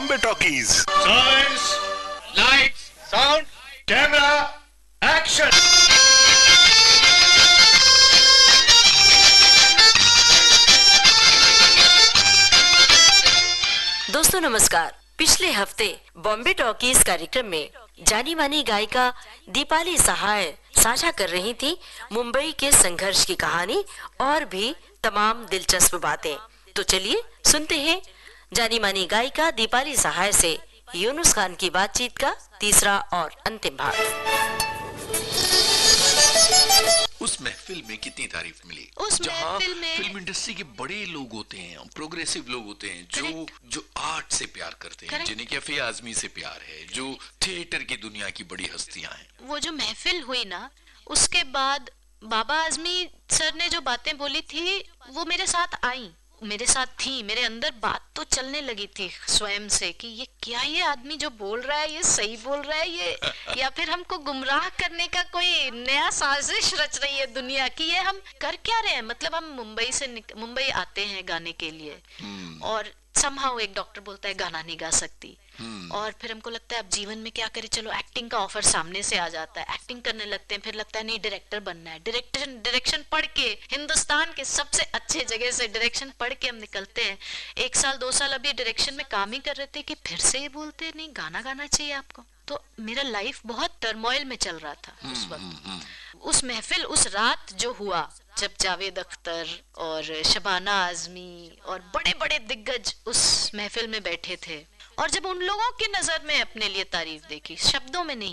Bombay talkies. Silence, lights, sound, camera, action. दोस्तों नमस्कार। पिछले हफ्ते बॉम्बे टॉकीज कार्यक्रम में जानी मानी गायिका दीपाली सहाय साझा कर रही थी मुंबई के संघर्ष की कहानी और भी तमाम दिलचस्प बातें। तो चलिए सुनते हैं जानी मानी गायिका दीपाली सहाय से यूनुस खान की बातचीत का तीसरा और अंतिम भाग। उस महफिल में कितनी तारीफ मिली, उस जहाँ महफिल में फिल्म इंडस्ट्री के बड़े लोग होते हैं, प्रोग्रेसिव लोग होते हैं, जो आर्ट से प्यार करते हैं, जिन्हें कैफे आजमी से प्यार है, जो थिएटर की दुनिया की बड़ी हस्तियां हैं। वो जो महफिल हुई ना, उसके बाद बाबा आजमी सर ने जो बातें बोली थी वो मेरे साथ आई, मेरे साथ थी, मेरे अंदर बात तो चलने लगी थी स्वयं से कि ये क्या, ये आदमी जो बोल रहा है ये सही बोल रहा है ये या फिर हमको गुमराह करने का कोई नया साजिश रच रही है दुनिया की, ये हम कर क्या रहे हैं। मतलब हम मुंबई आते हैं गाने के लिए और somehow एक डॉक्टर बोलता है गाना नहीं गा सकती, और फिर हमको लगता है अब जीवन में क्या करें, चलो एक्टिंग का ऑफर सामने से आ जाता है, एक्टिंग करने लगते हैं, फिर लगता है नहीं डायरेक्टर बनना है, डायरेक्शन पढ़ के हिंदुस्तान के सबसे अच्छे जगह से डायरेक्शन पढ़ के हम निकलते हैं। 1 साल 2 साल अभी डायरेक्शन में काम ही कर रहे थे कि फिर से ये बोलते नहीं गाना गाना चाहिए आपको। तो मेरा लाइफ बहुत टर्मोइल में चल रहा था उस वक्त। उस महफिल, उस रात जो हुआ, जब जावेद अख्तर और शबाना आजमी और बड़े बड़े दिग्गज उस महफिल में बैठे थे और जब उन लोगों की नजर में अपने लिए तारीफ देखी, शब्दों में नहीं,